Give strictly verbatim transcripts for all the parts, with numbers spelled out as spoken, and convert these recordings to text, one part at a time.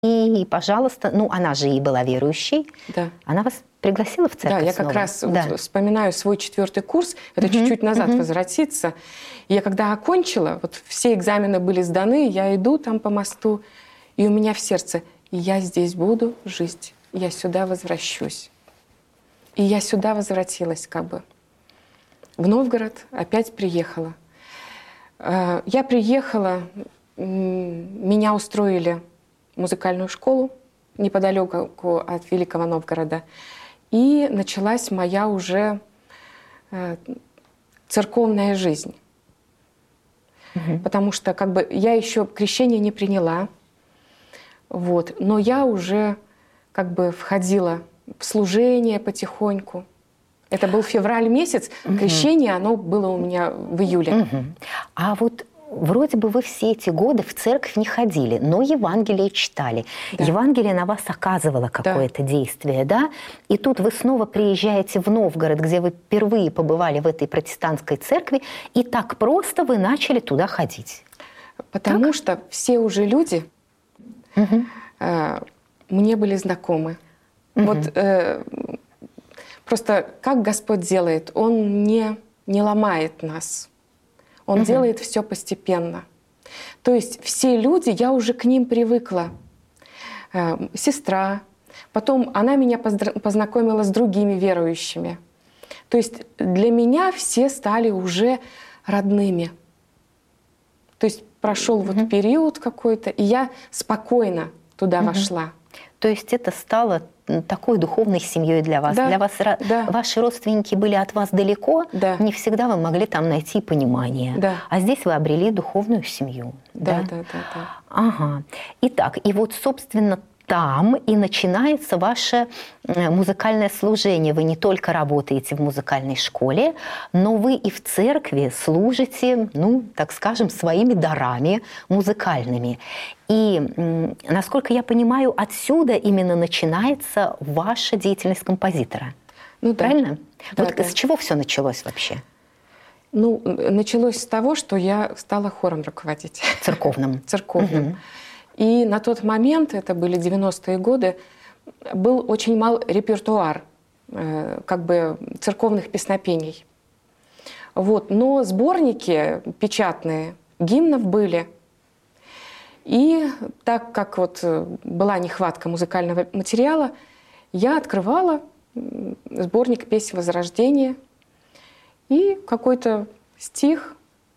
И, пожалуйста, ну, она же и была верующей. Да. Она вас пригласила в церковь Да, я снова? как раз да. вот вспоминаю свой четвертый курс, это uh-huh, чуть-чуть назад uh-huh. возвратиться. И я когда окончила, вот все экзамены были сданы, я иду там по мосту, и у меня в сердце, я здесь буду жить, я сюда возвращусь. И я сюда возвратилась как бы. В Новгород опять приехала. Я приехала, меня устроили в музыкальную школу неподалеку от Великого Новгорода. И началась моя уже церковная жизнь. Угу. Потому что как бы я еще крещение не приняла, вот, но я уже как бы входила в служение потихоньку. Это был февраль месяц, угу. крещение, оно было у меня в июле. Угу. А вот вроде бы вы все эти годы в церковь не ходили, но Евангелие читали. Да. Евангелие на вас оказывало какое-то да. действие, да? И тут вы снова приезжаете в Новгород, где вы впервые побывали в этой протестантской церкви, и так просто вы начали туда ходить. Потому так? что все уже люди угу. э, мне были знакомы. Угу. Вот э, просто как Господь делает, Он не, не ломает нас. Он угу. делает все постепенно. То есть все люди, я уже к ним привыкла. Э, сестра, потом она меня познакомила с другими верующими. То есть для меня все стали уже родными. То есть прошел угу. вот период какой-то, и я спокойно туда угу. вошла. То есть это стало такой духовной семьей для вас. Да, для вас да. Ваши родственники были от вас далеко, да. не всегда вы могли там найти понимание. Да. А здесь вы обрели духовную семью. Да, да, да, да, да. Ага. Итак, и вот, собственно, там и начинается ваше музыкальное служение. Вы не только работаете в музыкальной школе, но вы и в церкви служите, ну, так скажем, своими дарами музыкальными. И, насколько я понимаю, отсюда именно начинается ваша деятельность композитора. Ну, правильно? Да, вот да. С чего все началось вообще? Ну, началось с того, что я стала хором руководить. Церковным. Церковным. Угу. И на тот момент, это были девяностые годы, был очень мал репертуар э, как бы церковных песнопений. Вот. Но сборники печатные гимнов были. И так как вот была нехватка музыкального материала, я открывала сборник песен Возрождения, и какой-то стих,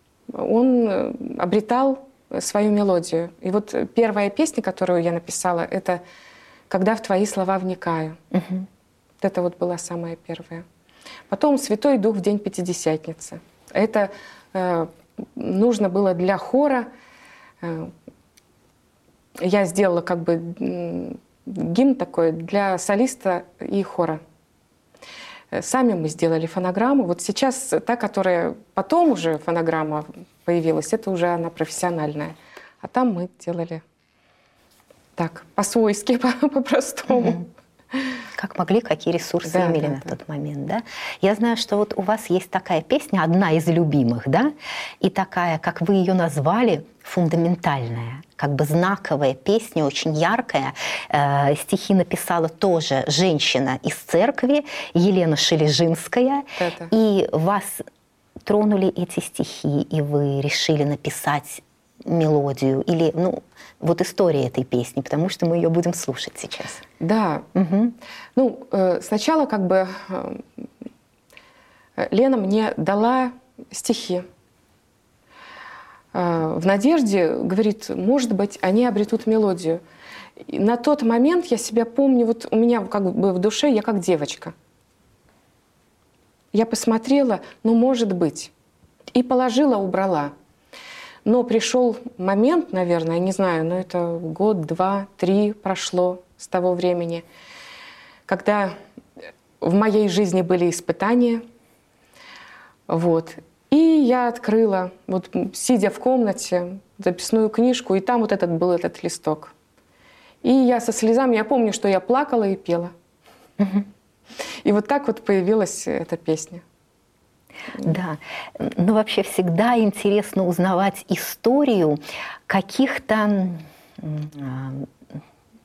он обретал свою мелодию. И вот первая песня, которую я написала, это «Когда в твои слова вникаю». Угу. Вот это вот была самая первая. Потом «Святой Дух в день Пятидесятницы». Это э, нужно было для хора. Э, я сделала как бы гимн такой для солиста и хора. Сами мы сделали фонограмму. Вот сейчас та, которая потом уже фонограмма появилась, это уже она профессиональная. А там мы делали так, по-свойски, по-простому. Угу. Как могли, какие ресурсы да, имели да, на да. тот момент, да? Я знаю, что вот у вас есть такая песня, одна из любимых, да? И такая, как вы ее назвали, фундаментальная, как бы знаковая песня, очень яркая. Э, стихи написала тоже женщина из церкви, Елена Шележинская. Да-да. И вас тронули эти стихи, и вы решили написать мелодию или, ну, вот история этой песни, потому что мы ее будем слушать сейчас. Да. Угу. Ну, э, сначала как бы э, Лена мне дала стихи. Э, в надежде, говорит, может быть, они обретут мелодию. И на тот момент я себя помню, вот у меня как бы в душе я как девочка. Я посмотрела, ну, может быть, и положила, убрала. Но пришел момент, наверное, не знаю, но это год, два, три прошло с того времени, когда в моей жизни были испытания. Вот. И я открыла, вот, сидя в комнате, записную книжку, и там вот этот был этот листок. И я со слезами, я помню, что я плакала и пела. Угу. И вот так вот появилась эта песня. Да, но вообще всегда интересно узнавать историю каких-то